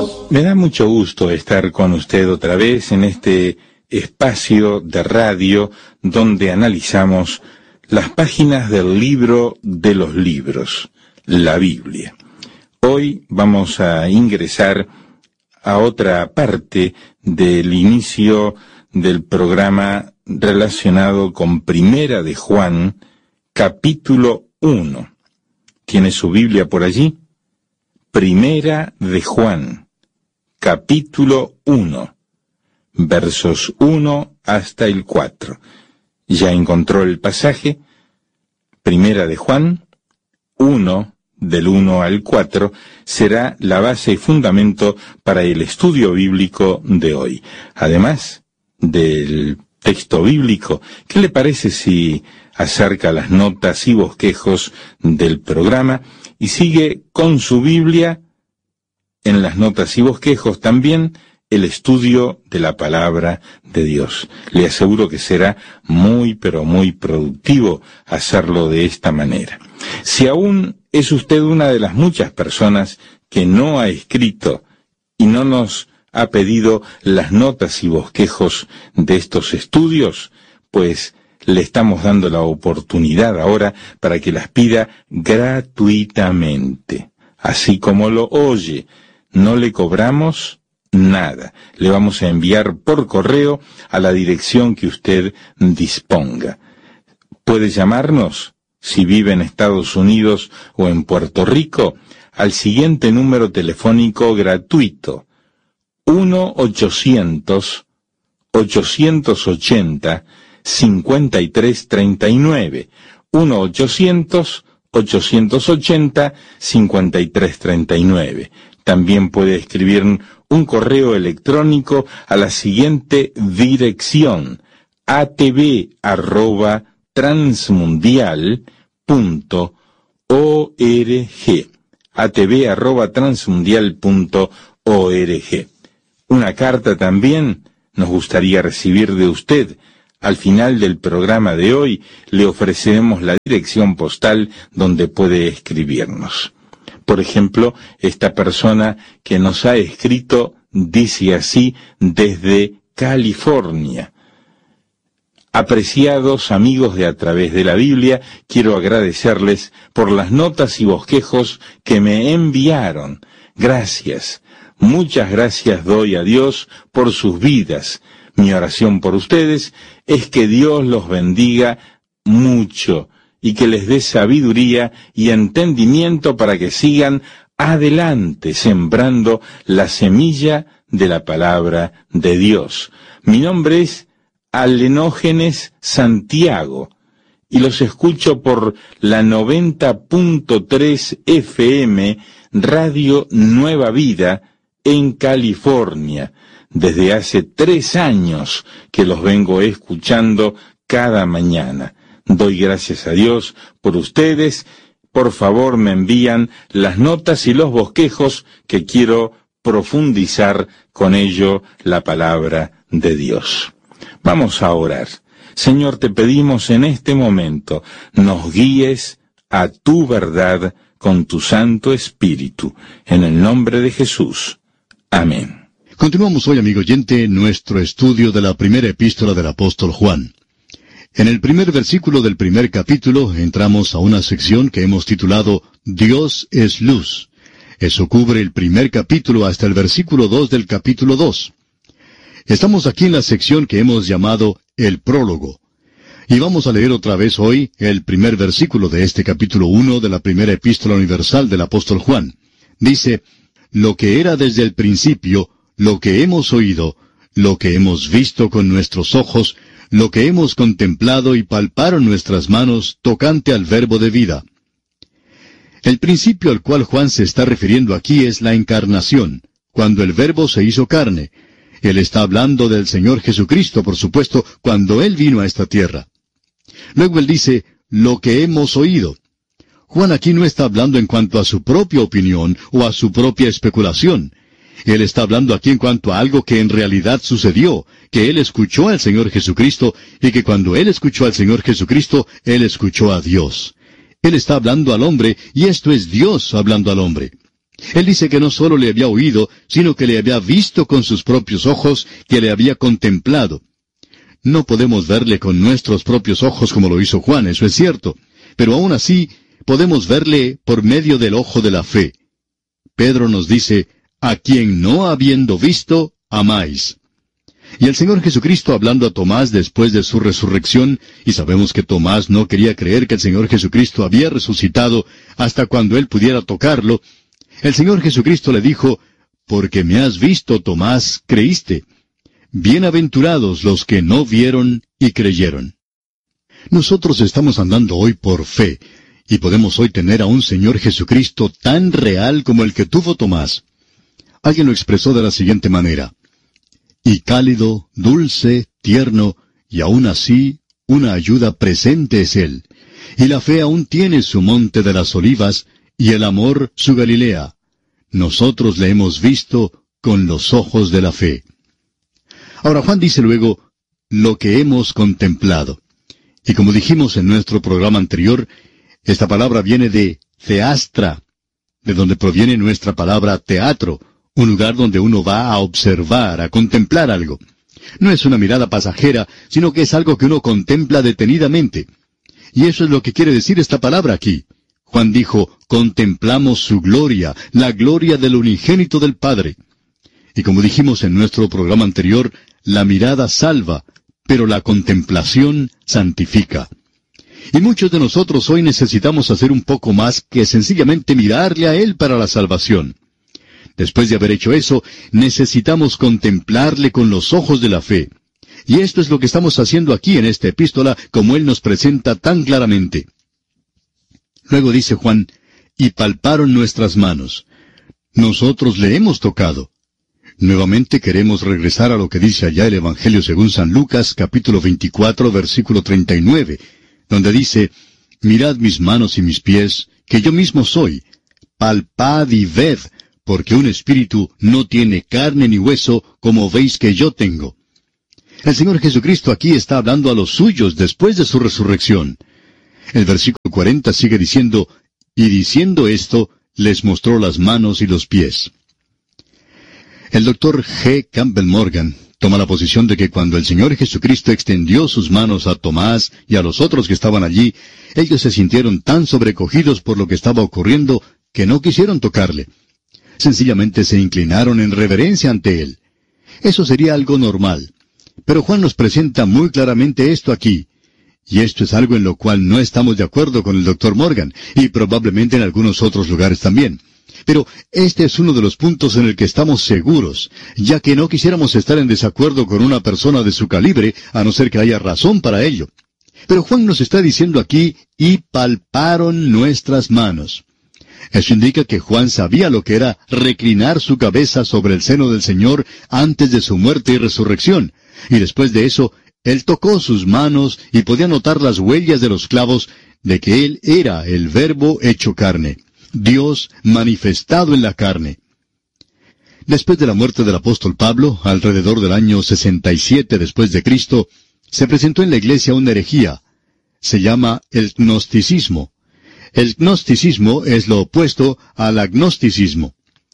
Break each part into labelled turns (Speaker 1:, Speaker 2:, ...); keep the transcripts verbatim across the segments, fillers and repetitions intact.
Speaker 1: Me da mucho gusto estar con usted otra vez en este espacio de radio donde analizamos las páginas del libro de los libros, la Biblia. Hoy vamos a ingresar a otra parte del inicio del programa relacionado con Primera de Juan, capítulo uno. ¿Tiene su Biblia por allí? Primera de Juan, capítulo uno, versos uno hasta el cuatro. ¿Ya encontró el pasaje? Primera de Juan uno, del uno al cuatro, será la base y fundamento para el estudio bíblico de hoy. Además del texto bíblico, ¿qué le parece si acerca las notas y bosquejos del programa y sigue con su Biblia en las notas y bosquejos también el estudio de la palabra de Dios? Le aseguro que será muy pero muy productivo hacerlo de esta manera. Si aún es usted una de las muchas personas que no ha escrito y no nos ha pedido las notas y bosquejos de estos estudios, pues le estamos dando la oportunidad ahora para que las pida gratuitamente. Así como lo oye, no le cobramos nada. Le vamos a enviar por correo a la dirección que usted disponga. Puede llamarnos, si vive en Estados Unidos o en Puerto Rico, al siguiente número telefónico gratuito: uno ochocientos, ochocientos ochenta, cincuenta y tres treinta y nueve. uno ochocientos, ochocientos ochenta, cincuenta y tres treinta y nueve. También puede escribir un correo electrónico a la siguiente dirección: a t v arroba transmundial punto org. a t v arroba transmundial punto org. Una carta también nos gustaría recibir de usted. Al final del programa de hoy le ofreceremos la dirección postal donde puede escribirnos. Por ejemplo, esta persona que nos ha escrito dice así desde California: apreciados amigos de A Través de la Biblia, quiero agradecerles por las notas y bosquejos que me enviaron. Gracias, muchas gracias doy a Dios por sus vidas. Mi oración por ustedes es que Dios los bendiga mucho y que les dé sabiduría y entendimiento para que sigan adelante sembrando la semilla de la palabra de Dios. Mi nombre es Alenógenes Santiago y los escucho por la noventa punto tres F M Radio Nueva Vida en California. Desde hace tres años que los vengo escuchando cada mañana. Doy gracias a Dios por ustedes. Por favor, me envían las notas y los bosquejos que quiero profundizar con ello la palabra de Dios. Vamos a orar. Señor, te pedimos en este momento, nos guíes a tu verdad con tu Santo Espíritu. En el nombre de Jesús. Amén.
Speaker 2: Continuamos hoy, amigo oyente, nuestro estudio de la primera epístola del apóstol Juan. En el primer versículo del primer capítulo entramos a una sección que hemos titulado Dios es luz. Eso cubre el primer capítulo hasta el versículo dos del capítulo dos. Estamos aquí en la sección que hemos llamado el prólogo. Y vamos a leer otra vez hoy el primer versículo de este capítulo uno de la primera epístola universal del apóstol Juan. Dice: lo que era desde el principio, lo que hemos oído, lo que hemos visto con nuestros ojos, lo que hemos contemplado y palparon nuestras manos tocante al verbo de vida. El principio al cual Juan se está refiriendo aquí es la encarnación, cuando el verbo se hizo carne. Él está hablando del Señor Jesucristo, por supuesto, cuando Él vino a esta tierra. Luego Él dice, lo que hemos oído. Juan aquí no está hablando en cuanto a su propia opinión o a su propia especulación. Él está hablando aquí en cuanto a algo que en realidad sucedió, que Él escuchó al Señor Jesucristo, y que cuando Él escuchó al Señor Jesucristo, Él escuchó a Dios. Él está hablando al hombre, y esto es Dios hablando al hombre. Él dice que no solo le había oído, sino que le había visto con sus propios ojos, que le había contemplado. No podemos verle con nuestros propios ojos como lo hizo Juan, eso es cierto, pero aún así podemos verle por medio del ojo de la fe. Pedro nos dice, a quien no habiendo visto, amáis. Y el Señor Jesucristo hablando a Tomás después de su resurrección, y sabemos que Tomás no quería creer que el Señor Jesucristo había resucitado hasta cuando él pudiera tocarlo, el Señor Jesucristo le dijo, porque me has visto, Tomás, creíste. Bienaventurados los que no vieron y creyeron. Nosotros estamos andando hoy por fe, y podemos hoy tener a un Señor Jesucristo tan real como el que tuvo Tomás. Alguien lo expresó de la siguiente manera, y cálido, dulce, tierno, y aún así, una ayuda presente es Él. Y la fe aún tiene su monte de las olivas, y el amor su Galilea. Nosotros le hemos visto con los ojos de la fe. Ahora Juan dice luego, lo que hemos contemplado. Y como dijimos en nuestro programa anterior, esta palabra viene de theastra, de donde proviene nuestra palabra teatro, un lugar donde uno va a observar, a contemplar algo. No es una mirada pasajera, sino que es algo que uno contempla detenidamente. Y eso es lo que quiere decir esta palabra aquí. Juan dijo, contemplamos su gloria, la gloria del unigénito del Padre. Y como dijimos en nuestro programa anterior, la mirada salva, pero la contemplación santifica. Y muchos de nosotros hoy necesitamos hacer un poco más que sencillamente mirarle a Él para la salvación. Después de haber hecho eso, necesitamos contemplarle con los ojos de la fe. Y esto es lo que estamos haciendo aquí en esta epístola, como Él nos presenta tan claramente. Luego dice Juan, y palparon nuestras manos. Nosotros le hemos tocado. Nuevamente queremos regresar a lo que dice allá el Evangelio según San Lucas, capítulo veinticuatro, versículo treinta y nueve, donde dice, mirad mis manos y mis pies, que yo mismo soy. Palpad y ved, porque un espíritu no tiene carne ni hueso, como veis que yo tengo. El Señor Jesucristo aquí está hablando a los suyos después de su resurrección. El versículo cuarenta sigue diciendo, y diciendo esto, les mostró las manos y los pies. El doctor G. Campbell Morgan toma la posición de que cuando el Señor Jesucristo extendió sus manos a Tomás y a los otros que estaban allí, ellos se sintieron tan sobrecogidos por lo que estaba ocurriendo que no quisieron tocarle. Sencillamente se inclinaron en reverencia ante Él. Eso sería algo normal. Pero Juan nos presenta muy claramente esto aquí. Y esto es algo en lo cual no estamos de acuerdo con el doctor Morgan, y probablemente en algunos otros lugares también. Pero este es uno de los puntos en el que estamos seguros, ya que no quisiéramos estar en desacuerdo con una persona de su calibre, a no ser que haya razón para ello. Pero Juan nos está diciendo aquí, y palparon nuestras manos. Eso indica que Juan sabía lo que era reclinar su cabeza sobre el seno del Señor antes de su muerte y resurrección, y después de eso, Él tocó sus manos y podía notar las huellas de los clavos de que Él era el Verbo hecho carne, Dios manifestado en la carne. Después de la muerte del apóstol Pablo, alrededor del año sesenta y siete después de Cristo, se presentó en la iglesia una herejía. Se llama el gnosticismo. El gnosticismo es lo opuesto al agnosticismo.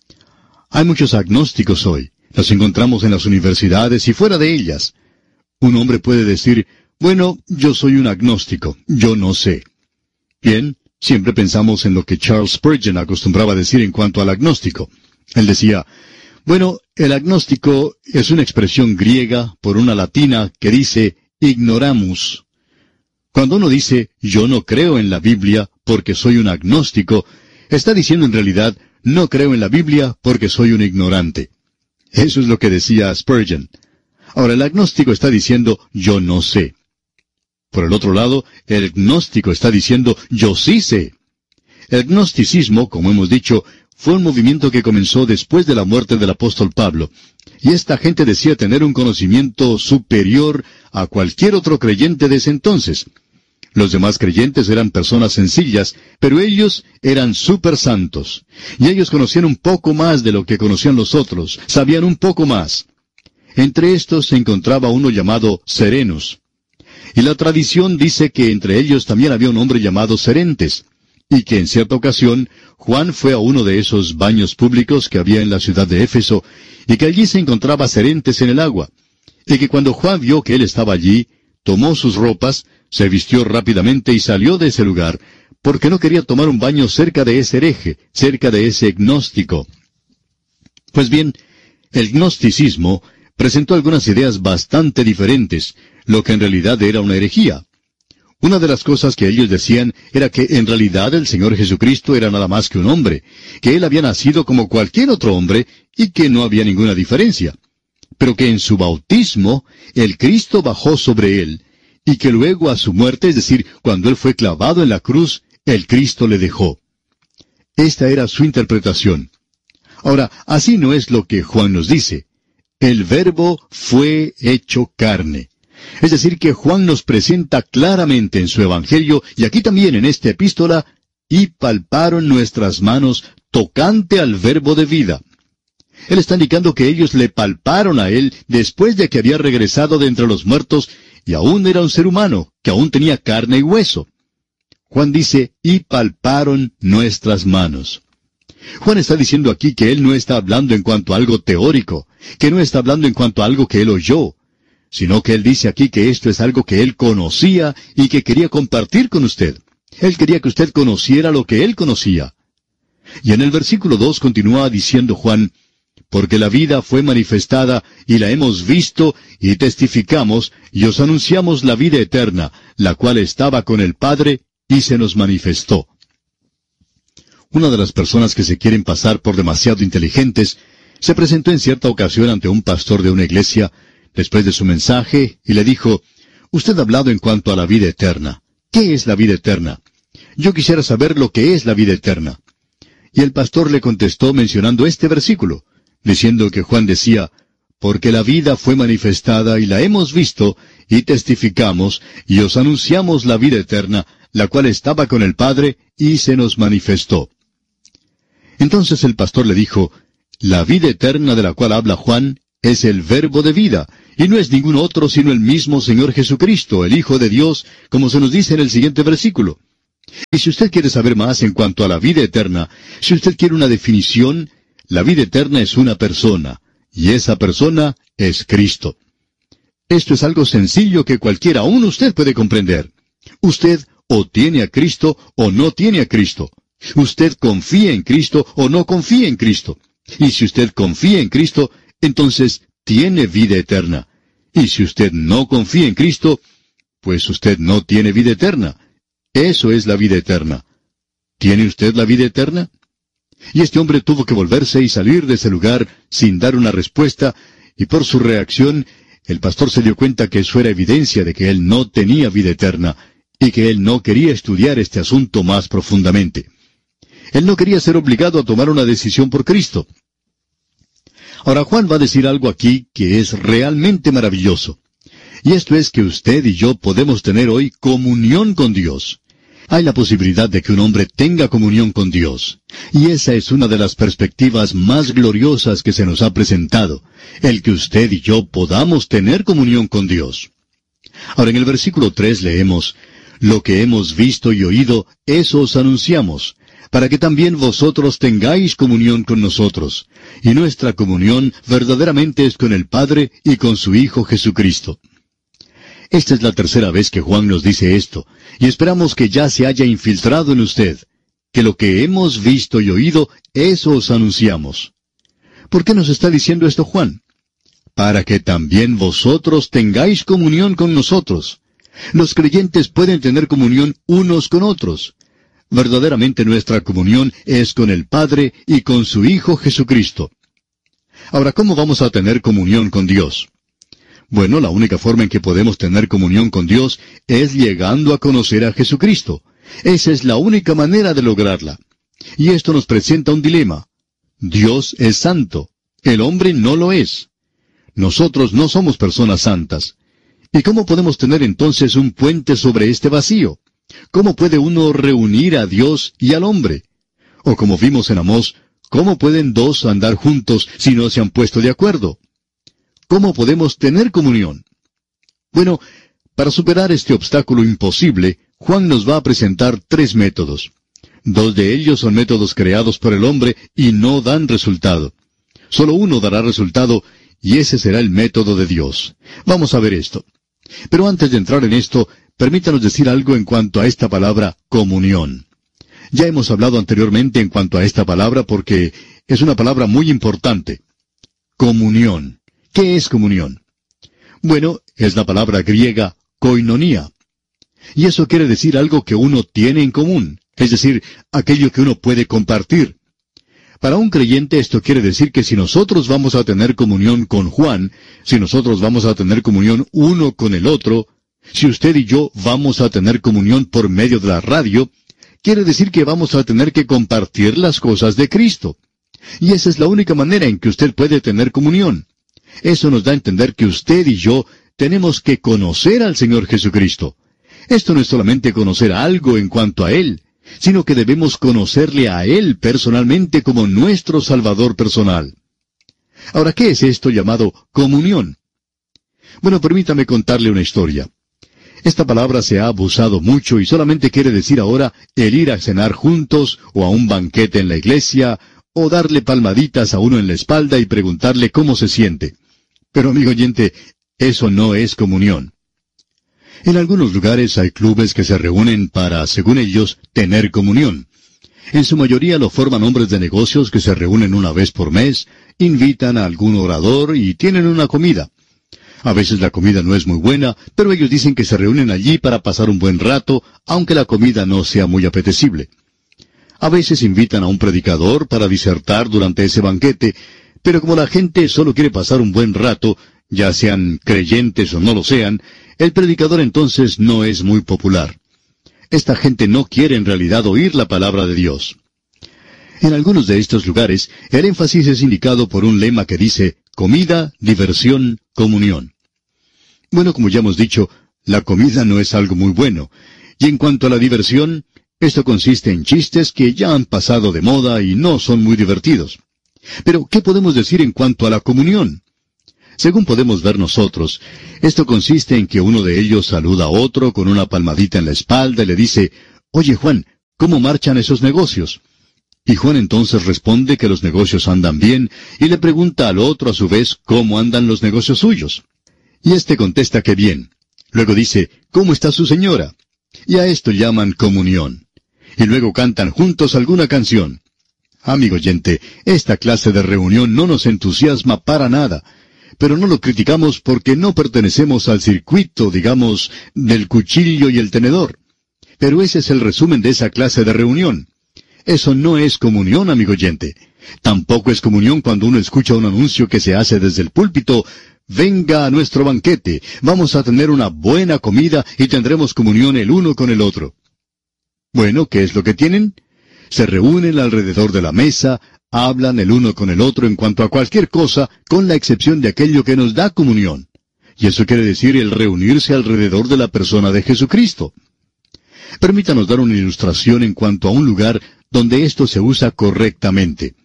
Speaker 2: Hay muchos agnósticos hoy. Los encontramos en las universidades y fuera de ellas. Un hombre puede decir, bueno, yo soy un agnóstico, yo no sé. Bien, siempre pensamos en lo que Charles Spurgeon acostumbraba a decir en cuanto al agnóstico. Él decía, bueno, el agnóstico es una expresión griega por una latina que dice ignoramus. Cuando uno dice, yo no creo en la Biblia porque soy un agnóstico, está diciendo en realidad, no creo en la Biblia porque soy un ignorante. Eso es lo que decía Spurgeon. Ahora, el agnóstico está diciendo, yo no sé. Por el otro lado, el gnóstico está diciendo, yo sí sé. El gnosticismo, como hemos dicho, fue un movimiento que comenzó después de la muerte del apóstol Pablo, y esta gente decía tener un conocimiento superior a cualquier otro creyente de ese entonces. Los demás creyentes eran personas sencillas, pero ellos eran súper santos, y ellos conocían un poco más de lo que conocían los otros, sabían un poco más. Entre estos se encontraba uno llamado Serenus. Y la tradición dice que entre ellos también había un hombre llamado Cerentes. y que en cierta ocasión Juan fue a uno de esos baños públicos que había en la ciudad de Éfeso, y que allí se encontraba Cerentes en el agua, y que cuando Juan vio que él estaba allí, tomó sus ropas, se vistió rápidamente y salió de ese lugar, porque no quería tomar un baño cerca de ese hereje, cerca de ese gnóstico. Pues bien, el gnosticismo presentó algunas ideas bastante diferentes, lo que en realidad era una herejía. Una de las cosas que ellos decían era que en realidad el Señor Jesucristo era nada más que un hombre, que Él había nacido como cualquier otro hombre y que no había ninguna diferencia, pero que en su bautismo el Cristo bajó sobre Él, y que luego a su muerte, es decir, cuando Él fue clavado en la cruz, el Cristo le dejó. Esta era su interpretación. Ahora, así no es lo que Juan nos dice. El Verbo fue hecho carne. Es decir, que Juan nos presenta claramente en su Evangelio, y aquí también en esta epístola, y palparon nuestras manos tocante al Verbo de vida. Él está indicando que ellos le palparon a Él después de que había regresado de entre los muertos, y aún era un ser humano, que aún tenía carne y hueso. Juan dice, y palparon nuestras manos. Juan está diciendo aquí que él no está hablando en cuanto a algo teórico, que no está hablando en cuanto a algo que él oyó, sino que él dice aquí que esto es algo que él conocía y que quería compartir con usted. Él quería que usted conociera lo que él conocía. Y en el versículo dos continúa diciendo Juan, porque la vida fue manifestada, y la hemos visto, y testificamos, y os anunciamos la vida eterna, la cual estaba con el Padre, y se nos manifestó. Una de las personas que se quieren pasar por demasiado inteligentes, se presentó en cierta ocasión ante un pastor de una iglesia, después de su mensaje, y le dijo, usted ha hablado en cuanto a la vida eterna. ¿Qué es la vida eterna? Yo quisiera saber lo que es la vida eterna. Y el pastor le contestó mencionando este versículo, diciendo que Juan decía, porque la vida fue manifestada y la hemos visto, y testificamos, y os anunciamos la vida eterna, la cual estaba con el Padre, y se nos manifestó. Entonces el pastor le dijo, la vida eterna de la cual habla Juan es el Verbo de vida, y no es ningún otro sino el mismo Señor Jesucristo, el Hijo de Dios, como se nos dice en el siguiente versículo. Y si usted quiere saber más en cuanto a la vida eterna, si usted quiere una definición, la vida eterna es una persona, y esa persona es Cristo. Esto es algo sencillo que cualquiera, aún usted puede comprender. Usted o tiene a Cristo o no tiene a Cristo. Usted confía en Cristo o no confía en Cristo. Y si usted confía en Cristo, entonces tiene vida eterna. Y si usted no confía en Cristo, pues usted no tiene vida eterna. Eso es la vida eterna. ¿Tiene usted la vida eterna? Y este hombre tuvo que volverse y salir de ese lugar sin dar una respuesta, y por su reacción, el pastor se dio cuenta que eso era evidencia de que él no tenía vida eterna, y que él no quería estudiar este asunto más profundamente. Él no quería ser obligado a tomar una decisión por Cristo. Ahora Juan va a decir algo aquí que es realmente maravilloso. Y esto es que usted y yo podemos tener hoy comunión con Dios. Hay la posibilidad de que un hombre tenga comunión con Dios. Y esa es una de las perspectivas más gloriosas que se nos ha presentado, el que usted y yo podamos tener comunión con Dios. Ahora en el versículo tres leemos, lo que hemos visto y oído, eso os anunciamos, para que también vosotros tengáis comunión con nosotros. Y nuestra comunión verdaderamente es con el Padre y con su Hijo Jesucristo. Esta es la tercera vez que Juan nos dice esto, y esperamos que ya se haya infiltrado en usted, que lo que hemos visto y oído, eso os anunciamos. ¿Por qué nos está diciendo esto Juan? Para que también vosotros tengáis comunión con nosotros. Los creyentes pueden tener comunión unos con otros. Verdaderamente nuestra comunión es con el Padre y con su Hijo Jesucristo. Ahora, ¿cómo vamos a tener comunión con Dios? Bueno, la única forma en que podemos tener comunión con Dios es llegando a conocer a Jesucristo. Esa es la única manera de lograrla. Y esto nos presenta un dilema. Dios es santo. El hombre no lo es. Nosotros no somos personas santas. ¿Y cómo podemos tener entonces un puente sobre este vacío? ¿Cómo puede uno reunir a Dios y al hombre? O como vimos en Amós, ¿cómo pueden dos andar juntos si no se han puesto de acuerdo? ¿Cómo podemos tener comunión? Bueno, para superar este obstáculo imposible, Juan nos va a presentar tres métodos. Dos de ellos son métodos creados por el hombre y no dan resultado. Solo uno dará resultado, y ese será el método de Dios. Vamos a ver esto. Pero antes de entrar en esto, permítanos decir algo en cuanto a esta palabra comunión. Ya hemos hablado anteriormente en cuanto a esta palabra porque es una palabra muy importante. Comunión. ¿Qué es comunión? Bueno, es la palabra griega koinonía. Y eso quiere decir algo que uno tiene en común, es decir, aquello que uno puede compartir. Para un creyente esto quiere decir que si nosotros vamos a tener comunión con Juan, si nosotros vamos a tener comunión uno con el otro, si usted y yo vamos a tener comunión por medio de la radio, quiere decir que vamos a tener que compartir las cosas de Cristo. Y esa es la única manera en que usted puede tener comunión. Eso nos da a entender que usted y yo tenemos que conocer al Señor Jesucristo. Esto no es solamente conocer algo en cuanto a Él, sino que debemos conocerle a Él personalmente como nuestro Salvador personal. Ahora, ¿qué es esto llamado comunión? Bueno, permítame contarle una historia. Esta palabra se ha abusado mucho y solamente quiere decir ahora el ir a cenar juntos o a un banquete en la iglesia o darle palmaditas a uno en la espalda y preguntarle cómo se siente. Pero, amigo oyente, eso no es comunión. En algunos lugares hay clubes que se reúnen para, según ellos, tener comunión. En su mayoría lo forman hombres de negocios que se reúnen una vez por mes, invitan a algún orador y tienen una comida. A veces la comida no es muy buena, pero ellos dicen que se reúnen allí para pasar un buen rato, aunque la comida no sea muy apetecible. A veces invitan a un predicador para disertar durante ese banquete, pero como la gente solo quiere pasar un buen rato, ya sean creyentes o no lo sean, el predicador entonces no es muy popular. Esta gente no quiere en realidad oír la palabra de Dios. En algunos de estos lugares, el énfasis es indicado por un lema que dice, comida, diversión, comunión. Bueno, como ya hemos dicho, la comida no es algo muy bueno. Y en cuanto a la diversión, esto consiste en chistes que ya han pasado de moda y no son muy divertidos. Pero, ¿qué podemos decir en cuanto a la comunión? Según podemos ver nosotros, esto consiste en que uno de ellos saluda a otro con una palmadita en la espalda y le dice, «Oye, Juan, ¿cómo marchan esos negocios?» Y Juan entonces responde que los negocios andan bien y le pregunta al otro a su vez cómo andan los negocios suyos. Y éste contesta que bien. Luego dice, «¿Cómo está su señora?» Y a esto llaman comunión. Y luego cantan juntos alguna canción. Amigo oyente, esta clase de reunión no nos entusiasma para nada. Pero no lo criticamos porque no pertenecemos al circuito, digamos, del cuchillo y el tenedor. Pero ese es el resumen de esa clase de reunión. Eso no es comunión, amigo oyente. Tampoco es comunión cuando uno escucha un anuncio que se hace desde el púlpito, «Venga a nuestro banquete, vamos a tener una buena comida y tendremos comunión el uno con el otro». Bueno, ¿qué es lo que tienen? Se reúnen alrededor de la mesa, hablan el uno con el otro en cuanto a cualquier cosa, con la excepción de aquello que nos da comunión. Y eso quiere decir el reunirse alrededor de la persona de Jesucristo. Permítanos dar una ilustración en cuanto a un lugar donde esto se usa correctamente.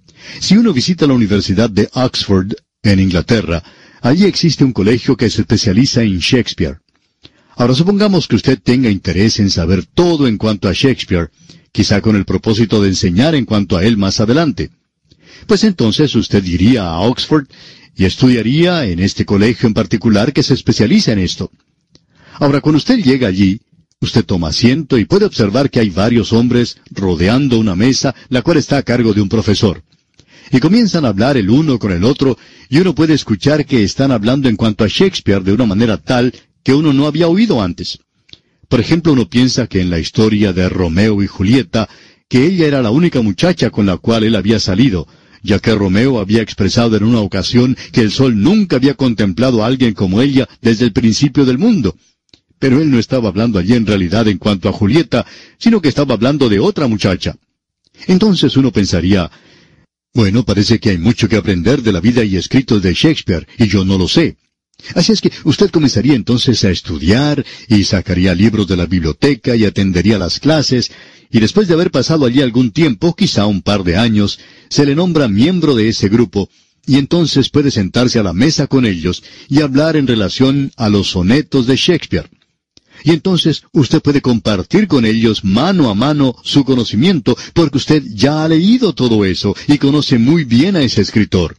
Speaker 2: Si uno visita la Universidad de Oxford, en Inglaterra, allí existe un colegio que se especializa en Shakespeare. Ahora supongamos que usted tenga interés en saber todo en cuanto a Shakespeare, quizá con el propósito de enseñar en cuanto a él más adelante. Pues entonces usted iría a Oxford y estudiaría en este colegio en particular que se especializa en esto. Ahora, cuando usted llega allí, usted toma asiento y puede observar que hay varios hombres rodeando una mesa, la cual está a cargo de un profesor. Y comienzan a hablar el uno con el otro, y uno puede escuchar que están hablando en cuanto a Shakespeare de una manera tal que uno no había oído antes. Por ejemplo, uno piensa que en la historia de Romeo y Julieta, que ella era la única muchacha con la cual él había salido, ya que Romeo había expresado en una ocasión que el sol nunca había contemplado a alguien como ella desde el principio del mundo. Pero él no estaba hablando allí en realidad en cuanto a Julieta, sino que estaba hablando de otra muchacha. Entonces uno pensaría, bueno, parece que hay mucho que aprender de la vida y escritos de Shakespeare, y yo no lo sé. Así es que usted comenzaría entonces a estudiar, y sacaría libros de la biblioteca, y atendería las clases, y después de haber pasado allí algún tiempo, quizá un par de años, se le nombra miembro de ese grupo, y entonces puede sentarse a la mesa con ellos, y hablar en relación a los sonetos de Shakespeare. Y entonces usted puede compartir con ellos mano a mano su conocimiento, porque usted ya ha leído todo eso y conoce muy bien a ese escritor.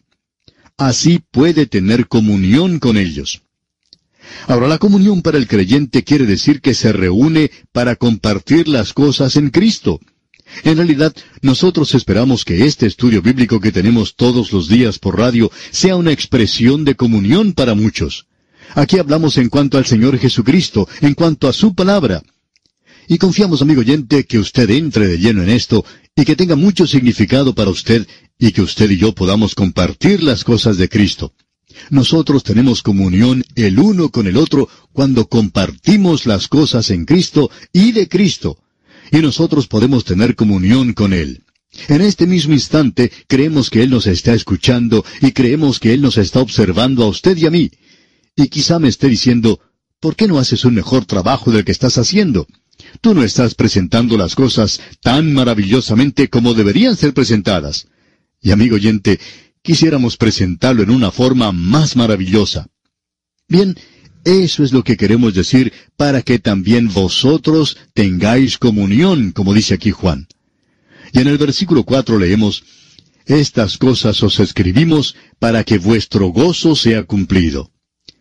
Speaker 2: Así puede tener comunión con ellos. Ahora, la comunión para el creyente quiere decir que se reúne para compartir las cosas en Cristo. En realidad, nosotros esperamos que este estudio bíblico que tenemos todos los días por radio sea una expresión de comunión para muchos. Aquí hablamos en cuanto al Señor Jesucristo, en cuanto a su palabra. Y confiamos, amigo oyente, que usted entre de lleno en esto y que tenga mucho significado para usted y que usted y yo podamos compartir las cosas de Cristo. Nosotros tenemos comunión el uno con el otro cuando compartimos las cosas en Cristo y de Cristo. Y nosotros podemos tener comunión con Él. En este mismo instante creemos que Él nos está escuchando y creemos que Él nos está observando a usted y a mí. Y quizá me esté diciendo, ¿por qué no haces un mejor trabajo del que estás haciendo? Tú no estás presentando las cosas tan maravillosamente como deberían ser presentadas. Y amigo oyente, quisiéramos presentarlo en una forma más maravillosa. Bien, eso es lo que queremos decir para que también vosotros tengáis comunión, como dice aquí Juan. Y en el versículo cuatro leemos, estas cosas os escribimos para que vuestro gozo sea cumplido.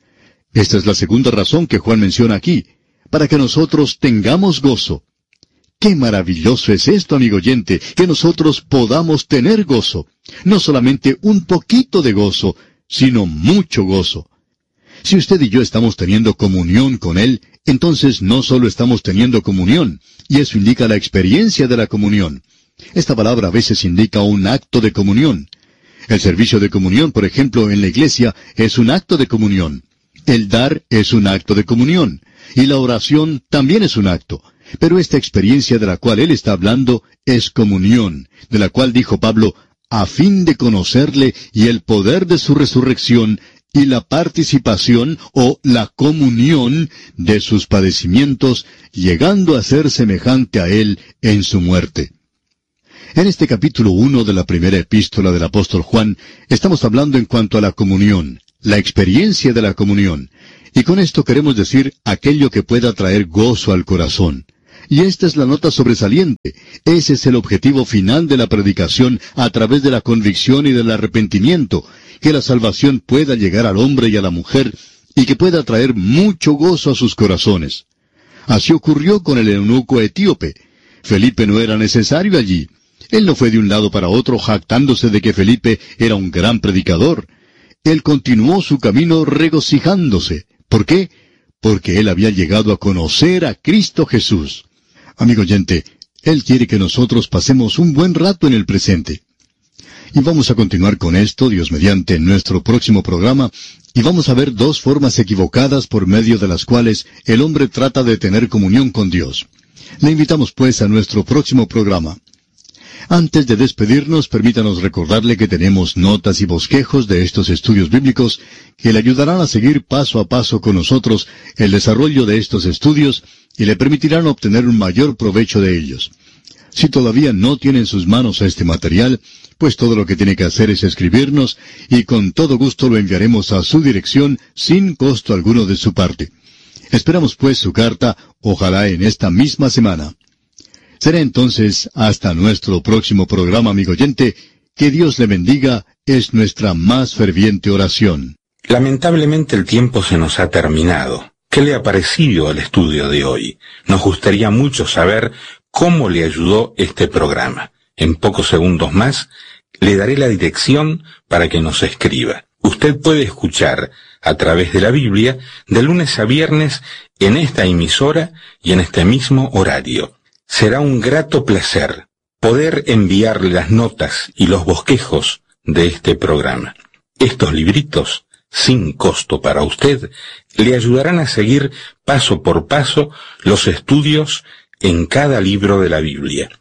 Speaker 2: Esta es la segunda razón que Juan menciona aquí, para que nosotros tengamos gozo. ¡Qué maravilloso es esto, amigo oyente, que nosotros podamos tener gozo! No solamente un poquito de gozo, sino mucho gozo. Si usted y yo estamos teniendo comunión con Él, entonces no solo estamos teniendo comunión, y eso indica la experiencia de la comunión. Esta palabra a veces indica un acto de comunión. El servicio de comunión, por ejemplo, en la iglesia, es un acto de comunión. El dar es un acto de comunión, y la oración también es un acto. Pero esta experiencia de la cual él está hablando es comunión, de la cual dijo Pablo, a fin de conocerle y el poder de su resurrección y la participación o la comunión de sus padecimientos, llegando a ser semejante a él en su muerte. En este capítulo uno de la primera epístola del apóstol Juan, estamos hablando en cuanto a la comunión, la experiencia de la comunión. Y con esto queremos decir aquello que pueda traer gozo al corazón. Y esta es la nota sobresaliente. Ese es el objetivo final de la predicación a través de la convicción y del arrepentimiento, que la salvación pueda llegar al hombre y a la mujer y que pueda traer mucho gozo a sus corazones. Así ocurrió con el eunuco etíope. Felipe no era necesario allí. Él no fue de un lado para otro jactándose de que Felipe era un gran predicador. Él continuó su camino regocijándose. ¿Por qué? Porque él había llegado a conocer a Cristo Jesús. Amigo oyente, Él quiere que nosotros pasemos un buen rato en el presente. Y vamos a continuar con esto, Dios mediante, en nuestro próximo programa, y vamos a ver dos formas equivocadas por medio de las cuales el hombre trata de tener comunión con Dios. Le invitamos pues a nuestro próximo programa. Antes de despedirnos, permítanos recordarle que tenemos notas y bosquejos de estos estudios bíblicos que le ayudarán a seguir paso a paso con nosotros el desarrollo de estos estudios y le permitirán obtener un mayor provecho de ellos. Si todavía no tiene en sus manos este material, pues todo lo que tiene que hacer es escribirnos y con todo gusto lo enviaremos a su dirección sin costo alguno de su parte. Esperamos pues su carta, ojalá en esta misma semana. Será entonces hasta nuestro próximo programa, amigo oyente. Que Dios le bendiga, es nuestra más ferviente oración.
Speaker 1: Lamentablemente el tiempo se nos ha terminado. ¿Qué le ha parecido el estudio de hoy? Nos gustaría mucho saber cómo le ayudó este programa. En pocos segundos más le daré la dirección para que nos escriba. Usted puede escuchar a través de la Biblia de lunes a viernes en esta emisora y en este mismo horario. Será un grato placer poder enviarle las notas y los bosquejos de este programa. Estos libritos, sin costo para usted, le ayudarán a seguir paso por paso los estudios en cada libro de la Biblia.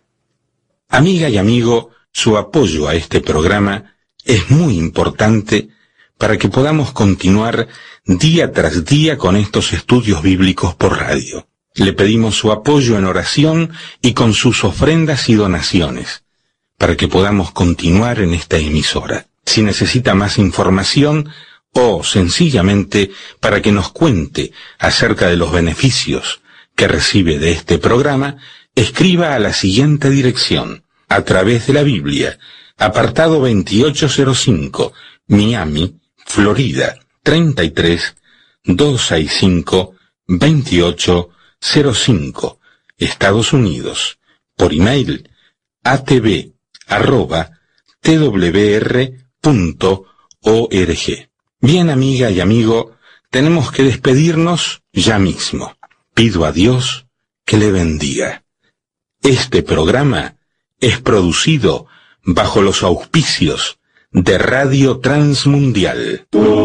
Speaker 1: Amiga y amigo, su apoyo a este programa es muy importante para que podamos continuar día tras día con estos estudios bíblicos por radio. Le pedimos su apoyo en oración y con sus ofrendas y donaciones, para que podamos continuar en esta emisora. Si necesita más información o sencillamente para que nos cuente acerca de los beneficios que recibe de este programa, escriba a la siguiente dirección: A través de la Biblia, apartado veintiocho cero cinco, Miami, Florida, treinta y tres, doscientos sesenta y cinco, veintiocho cero cinco, Estados Unidos. Por email, atv arroba twr punto org. Bien, amiga y amigo, tenemos que despedirnos ya mismo. Pido a Dios que le bendiga. Este programa es producido bajo los auspicios de Radio Transmundial.